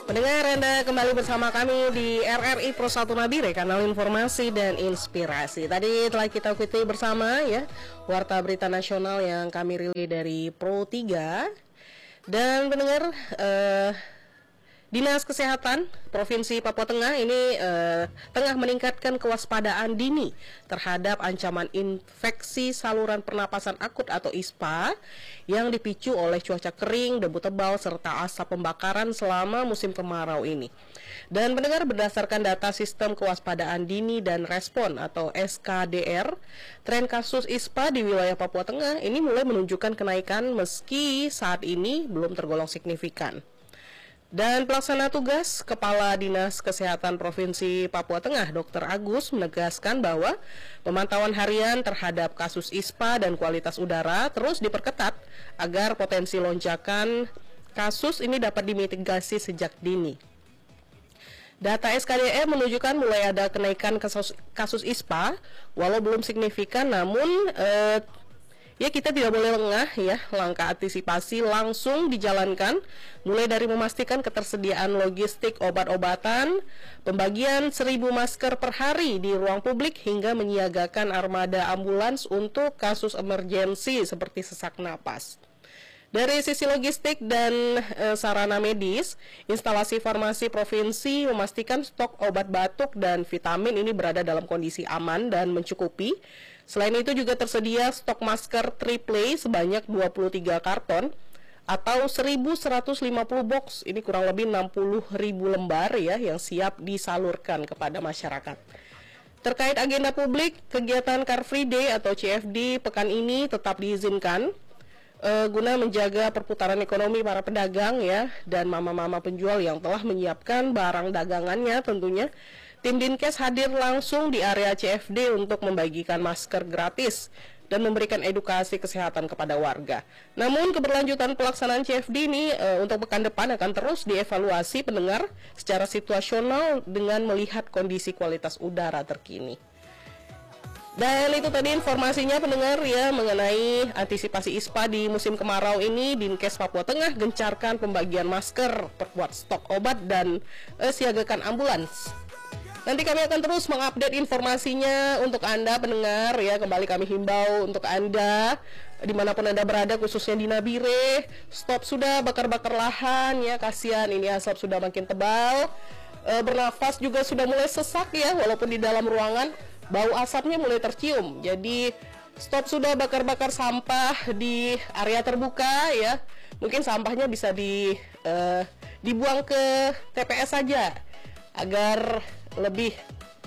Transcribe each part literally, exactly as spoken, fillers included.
Pendengar, Anda kembali bersama kami di R R I Pro satu Nabire, kanal informasi dan inspirasi. Tadi telah kita ikuti bersama ya warta berita nasional yang kami rilis dari Pro tiga. Dan pendengar, eh, Dinas Kesehatan Provinsi Papua Tengah ini eh, tengah meningkatkan kewaspadaan dini terhadap ancaman infeksi saluran pernapasan akut atau I S P A yang dipicu oleh cuaca kering, debu tebal, serta asap pembakaran selama musim kemarau ini. Dan pendengar, berdasarkan data Sistem Kewaspadaan Dini dan Respon atau S K D R, tren kasus I S P A di wilayah Papua Tengah ini mulai menunjukkan kenaikan meski saat ini belum tergolong signifikan. Dan pelaksana tugas Kepala Dinas Kesehatan Provinsi Papua Tengah, Dokter Agus, menegaskan bahwa pemantauan harian terhadap kasus I S P A dan kualitas udara terus diperketat agar potensi lonjakan kasus ini dapat dimitigasi sejak dini. Data S K D R menunjukkan mulai ada kenaikan kasus, kasus I S P A, walau belum signifikan, namun eh, ya kita tidak boleh lengah ya, langkah antisipasi langsung dijalankan, mulai dari memastikan ketersediaan logistik obat-obatan, pembagian seribu masker per hari di ruang publik, hingga menyiagakan armada ambulans untuk kasus emergensi seperti sesak napas. Dari sisi logistik dan e, sarana medis, instalasi farmasi provinsi memastikan stok obat batuk dan vitamin ini berada dalam kondisi aman dan mencukupi. Selain itu juga tersedia stok masker triple sebanyak dua puluh tiga karton atau seribu seratus lima puluh box, ini kurang lebih enam puluh ribu lembar ya, yang siap disalurkan kepada masyarakat. Terkait agenda publik, kegiatan Car Free Day atau C F D pekan ini tetap diizinkan Uh, guna menjaga perputaran ekonomi para pedagang ya, dan mama-mama penjual yang telah menyiapkan barang dagangannya tentunya. Tim Dinkes hadir langsung di area C F D untuk membagikan masker gratis dan memberikan edukasi kesehatan kepada warga. Namun keberlanjutan pelaksanaan C F D ini uh, untuk pekan depan akan terus dievaluasi pendengar secara situasional dengan melihat kondisi kualitas udara terkini. Dan itu tadi informasinya pendengar ya mengenai antisipasi I S P A di musim kemarau ini. Dinkes Papua Tengah gencarkan pembagian masker, perkuat stok obat, dan eh, siagakan ambulans. Nanti kami akan terus mengupdate informasinya untuk Anda pendengar ya. Kembali kami himbau untuk Anda dimanapun Anda berada, khususnya di Nabire, stop sudah bakar-bakar lahan ya, kasihan ini asap sudah makin tebal. E, bernafas juga sudah mulai sesak ya, walaupun di dalam ruangan bau asapnya mulai tercium. Jadi stop sudah bakar-bakar sampah di area terbuka ya. Mungkin sampahnya bisa di uh, dibuang ke T P S saja agar lebih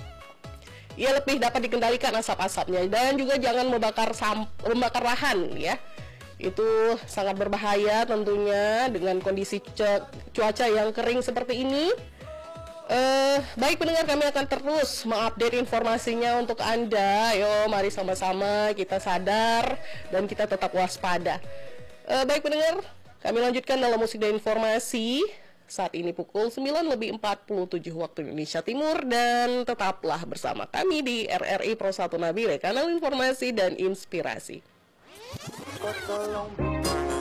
ya lebih dapat dikendalikan asap-asapnya. Dan juga jangan membakar samp membakar lahan ya. Itu sangat berbahaya tentunya dengan kondisi cuaca yang kering seperti ini. Uh, baik pendengar, kami akan terus mengupdate informasinya untuk Anda. Yo, mari sama-sama kita sadar dan kita tetap waspada. Uh, baik pendengar, kami lanjutkan dalam musik dan informasi. Saat ini pukul sembilan lebih empat puluh tujuh waktu Indonesia Timur, dan tetaplah bersama kami di R R I Pro satu Nabire, kanal informasi dan inspirasi.